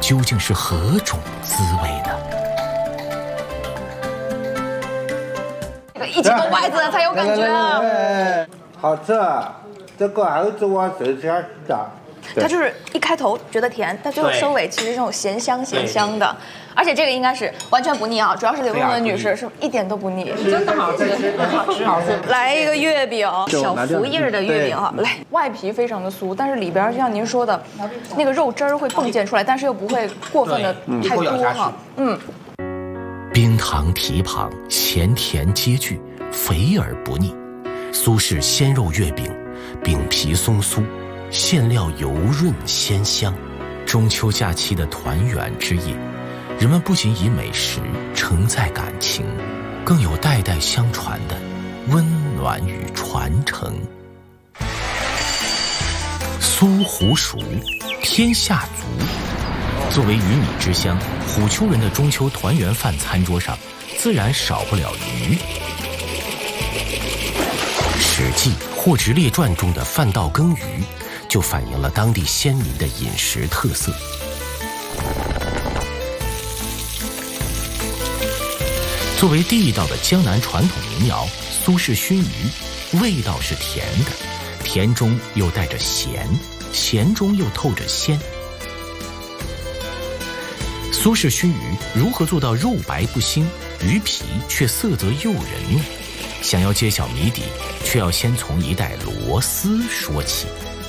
究竟是何种滋味呢？ 一起动筷子才有感觉啊！ 好吃啊！这个儿子我最喜欢吃的。 它就是一开头觉得甜，但最后收尾其实这种咸香的，而且这个应该是完全不腻啊！主要是刘问问女士是一点都不腻，真的好吃，好吃。来一个月饼，小福印的月饼哈，来，外皮非常的酥，但是里边就像您说的，那个肉汁儿会迸溅出来，但是又不会过分的太多哈。 冰糖蹄膀，咸甜皆具，肥而不腻。苏式鲜肉月饼，饼皮松酥，馅料油润鲜香。中秋假期的团圆之夜，人们不仅以美食承载感情，更有代代相传的温暖与传承。苏湖熟，天下足。作为鱼米之乡，虎丘人的中秋团圆饭餐桌上自然少不了鱼。《史记·货殖列传》中的饭道羹鱼就反映了当地先民的饮食特色。作为地道的江南传统民谣，苏式熏鱼味道是甜的，甜中又带着咸，咸中又透着鲜。苏式熏鱼如何做到肉白不腥，鱼皮却色泽诱人呢？想要揭晓谜底，却要先从一袋螺丝说起。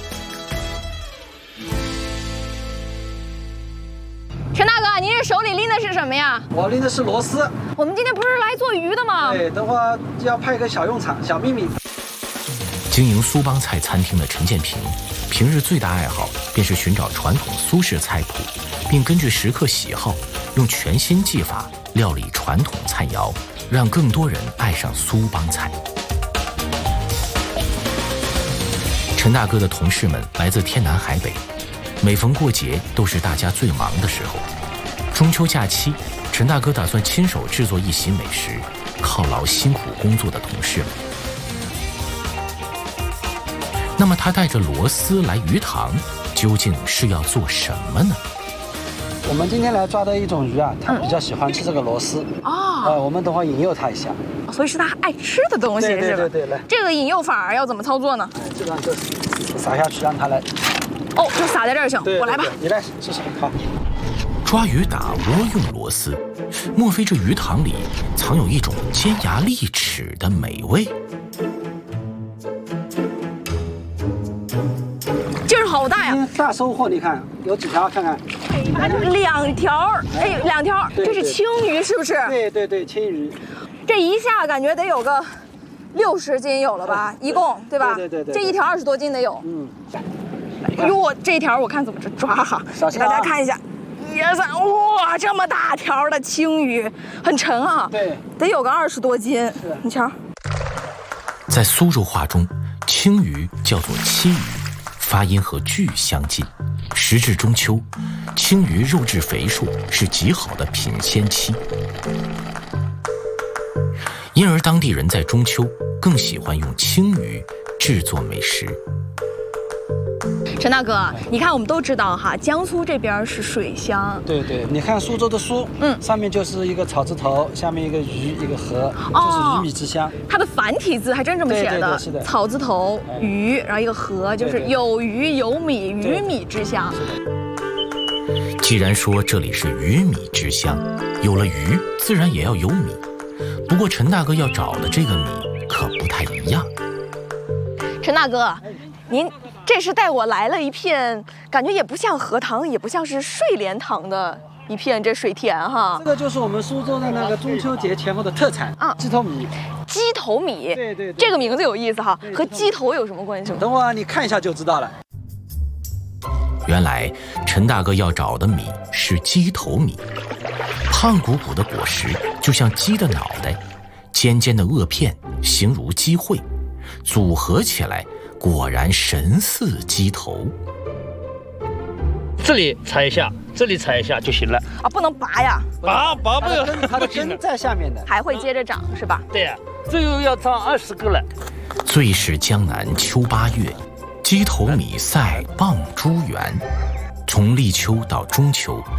陈大哥，您这手里拎的是什么呀？ 我拎的是螺丝。 我们今天不是来做鱼的吗？ 对，等会儿要派一个小用场，小秘密。 经营苏帮菜餐厅的陈建平，平日最大爱好便是寻找传统苏式菜谱，并根据食客喜好，用全新技法料理传统菜肴，让更多人爱上苏帮菜。陈大哥的同事们来自天南海北，每逢过节都是大家最忙的时候。中秋假期，陈大哥打算亲手制作一席美食，犒劳辛苦工作的同事们。那么他带着螺丝来鱼塘，究竟是要做什么呢？ 我们今天来抓的一种鱼啊，它比较喜欢吃这个螺丝我们等会引诱它一下， 所以是他爱吃的东西，是吧？ 对，来， 这个引诱法要怎么操作呢？ 基本上就撒下去，让它来。 就撒在这儿行，我来吧。 你来试试，好。 抓鱼打窝用螺丝，莫非这鱼塘里藏有一种尖牙利齿的美味？ 劲儿好大呀！ 大收获，你看有几条？看看， 两条，两条，这是青鱼是不是？ 对，青鱼。 这一下感觉得有个60斤有了吧？一共对吧？ 对， 这一条20多斤得有。哟，这一条我看怎么抓哈？给大家看一下，1、2、3，哇，这么大条的青鱼，很沉啊。 对， 得有个20多斤。你瞧， 在苏州话中，青鱼叫做七鱼，发音和巨相近。时至中秋，青鱼肉质肥硕，是极好的品鲜期。因而当地人在中秋更喜欢用青鱼制作美食。 陈大哥，你看我们都知道哈，江苏这边是水乡。 对，你看苏州的苏，上面就是一个草字头，下面一个鱼，一个禾，就是鱼米之乡。 它的繁体字还真这么写的， 对，是的。 草字头鱼，然后一个禾，就是有鱼有米，鱼米之乡。 既然说这里是鱼米之乡，有了鱼，自然也要有米。不过陈大哥要找的这个米可不太一样。 陈大哥，您这是带我来了一片，感觉也不像荷塘，也不像是睡莲塘的一片这水田哈。 这个就是我们苏州的那个中秋节前后的特产鸡头米。 鸡头米， 对， 这个名字有意思哈，和鸡头有什么关系吗？ 等会儿你看一下就知道了。 原来陈大哥要找的米是鸡头米，胖鼓鼓的果实就像鸡的脑袋，尖尖的萼片形如鸡喙，组合起来果然神似鸡头。 这里踩一下，这里踩一下就行了不能拔呀， 拔不了， 它的根在下面的， 还会接着长是吧？ 对呀，这又要长20个了。 最是江南秋8月，鸡头米赛傍珠园，从立秋到中秋，